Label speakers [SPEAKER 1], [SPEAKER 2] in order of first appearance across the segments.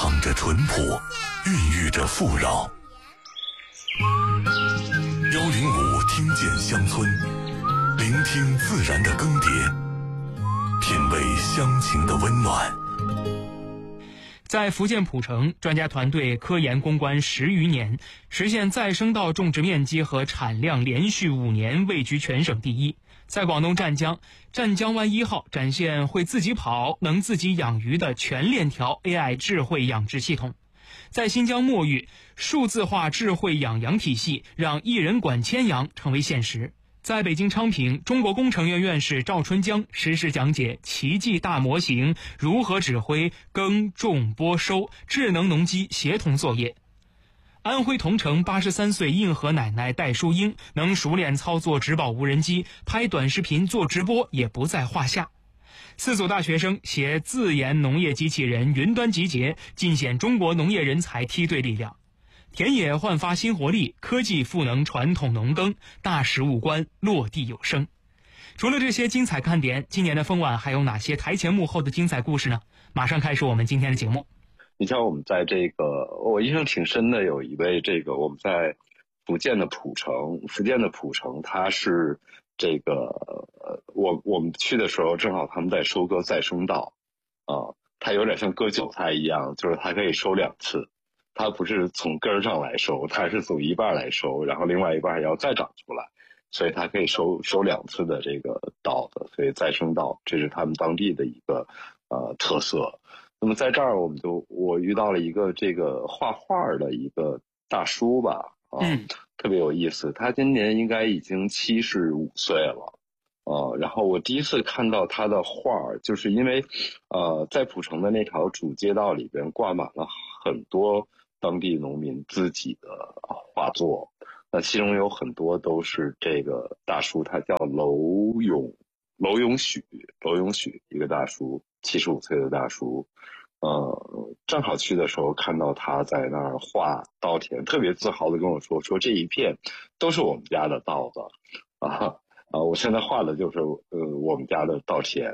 [SPEAKER 1] 淌着淳朴，孕育着富饶。105听见乡村，聆听自然的更迭，品味乡情的温暖。
[SPEAKER 2] 在福建浦城，专家团队科研攻关10余年，实现再生稻种植面积和产量连续5年位居全省第一。在广东湛江，湛江湾1号展现会自己跑、能自己养鱼的全链条 AI 智慧养殖系统。在新疆墨玉，数字化智慧养羊体系让1人管1000羊成为现实。在北京昌平，中国工程院院士赵春江实时讲解奇迹大模型如何指挥耕种播收智能农机协同作业。安徽桐城83岁硬核奶奶戴淑英能熟练操作植保无人机，拍短视频做直播也不在话下。4组大学生携自研农业机器人云端集结，尽显中国农业人才梯队力量。田野焕发新活力，科技赋能传统农耕，大实物观落地有声。除了这些精彩看点，今年的丰晚还有哪些台前幕后的精彩故事呢？马上开始我们今天的节目。
[SPEAKER 3] 你像我们在这个，我印象挺深的，有一位我们在福建的浦城，它是这个我们去的时候正好他们在收割再生稻它有点像割韭菜一样，就是它可以收2次。它不是从根上来收，它是从一半来收，然后另外一半要再长出来，所以它可以收2次的这个稻子，所以再生稻，这是他们当地的一个特色。那么在这儿我遇到了一个这个画画的一个大叔吧，特别有意思，他今年应该已经75岁了。然后我第一次看到他的画，就是因为在浦城的那条主街道里边挂满了很多当地农民自己的画作，那其中有很多都是这个大叔，他叫娄永许，一个大叔，75岁的大叔。正好去的时候看到他在那儿画稻田，特别自豪的跟我说这一片都是我们家的稻子我现在画的就是我们家的稻田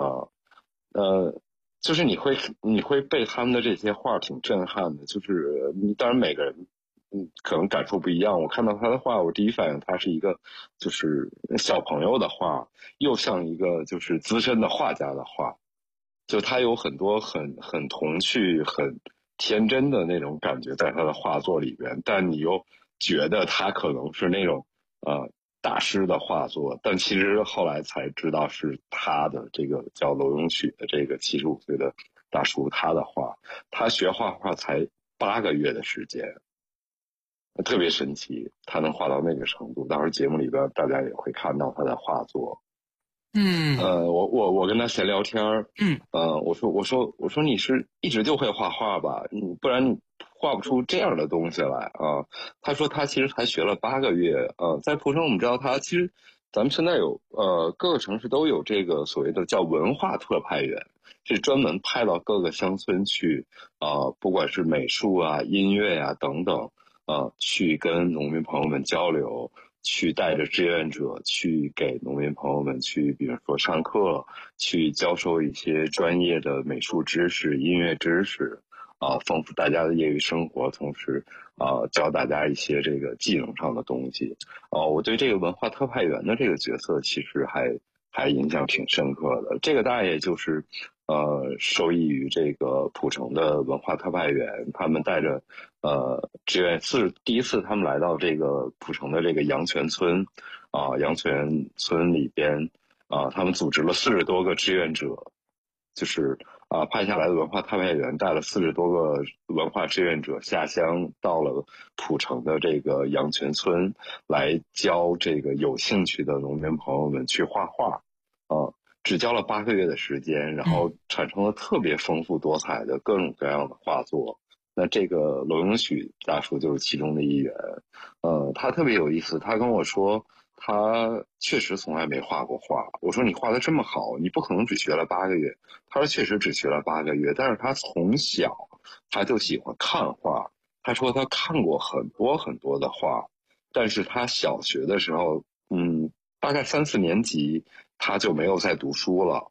[SPEAKER 3] 就是你会被他们的这些画挺震撼的，就是当然每个人可能感受不一样。我看到他的画，我第一反应他是一个就是小朋友的画，又像一个就是资深的画家的画，就他有很多很童趣、很天真的那种感觉在他的画作里边，但你又觉得他可能是那种大师的画作，但其实后来才知道是他的这个叫娄永许的这个75岁的大叔他的画，他学画画才8个月的时间，特别神奇，他能画到那个程度。到时候节目里边大家也会看到他的画作。我跟他闲聊天我说你是一直就会画画吧？不然你画不出这样的东西来啊。他说他其实才学了8个月在浦城我们知道他其实咱们现在有各个城市都有这个所谓的叫文化特派员，是专门派到各个乡村去不管是美术啊、音乐啊等等去跟农民朋友们交流，去带着志愿者去给农民朋友们去比如说上课，去教授一些专业的美术知识、音乐知识丰富大家的业余生活，同时教大家一些这个技能上的东西我对这个文化特派员的这个角色其实还印象挺深刻的。这个大爷就是受益于这个浦城的文化特派员，他们带着志愿第一次他们来到这个浦城的这个阳泉村阳泉村里边他们组织了40多个志愿者，就是派下来的文化特派员带了40多个文化志愿者下乡，到了浦城的这个阳泉村来教这个有兴趣的农民朋友们去画画只教了8个月的时间，然后产生了特别丰富多彩的各种各样的画作。那这个娄永许大叔就是其中的一员他特别有意思，他跟我说他确实从来没画过画。我说你画得这么好，你不可能只学了8个月。他说确实只学了8个月，但是他从小他就喜欢看画。他说他看过很多很多的画，但是他小学的时候大概3、4年级他就没有再读书了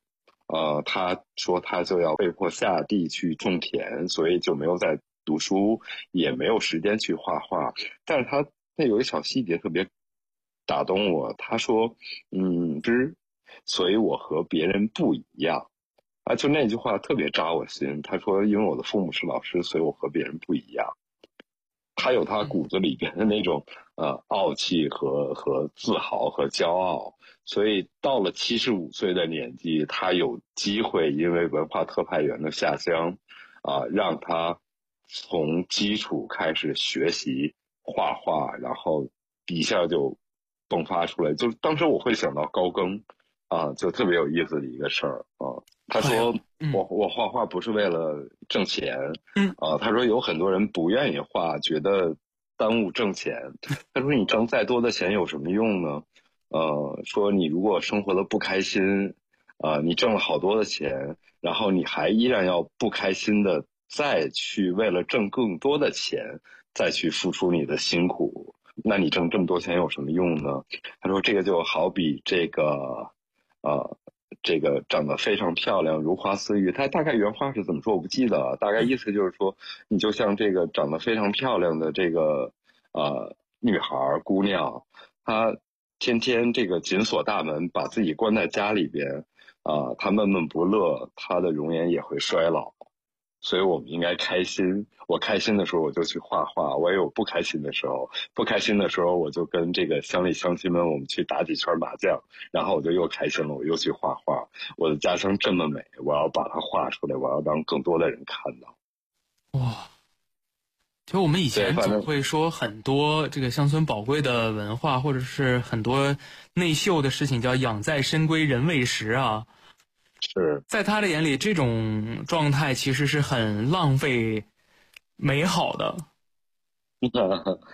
[SPEAKER 3] 他说他就要被迫下地去种田，所以就没有在读书，也没有时间去画画。但是他那有一小细节特别打动我，他说，所以我和别人不一样。啊，就那句话特别扎我心。他说，因为我的父母是老师，所以我和别人不一样。他有他骨子里边的那种傲气和自豪和骄傲，所以到了75岁的年纪，他有机会因为文化特派员的下乡，让他从基础开始学习画画，然后一下就迸发出来。就当时我会想到高更，就特别有意思的一个事儿啊。他说我画画不是为了挣钱，他说有很多人不愿意画，觉得耽误挣钱。他说你挣再多的钱有什么用呢？说你如果生活的不开心，你挣了好多的钱，然后你还依然要不开心的再去为了挣更多的钱再去付出你的辛苦，那你挣这么多钱有什么用呢？他说这个就好比这个长得非常漂亮，如花似玉。他大概原话是怎么说我不记得了，大概意思就是说，你就像这个长得非常漂亮的这个女孩姑娘，她天天这个紧锁大门，把自己关在家里边，她闷闷不乐，她的容颜也会衰老。所以我们应该开心。我开心的时候我就去画画，我也有不开心的时候。不开心的时候我就跟这个乡里乡亲们我们去打几圈麻将，然后我就又开心了，我又去画画。我的家乡这么美，我要把它画出来，我要让更多的人看到。
[SPEAKER 2] 哇！其实我们以前总会说很多这个乡村宝贵的文化，或者是很多内秀的事情叫养在深闺人未识啊。
[SPEAKER 3] 是
[SPEAKER 2] 在他的眼里，这种状态其实是很浪费美好的。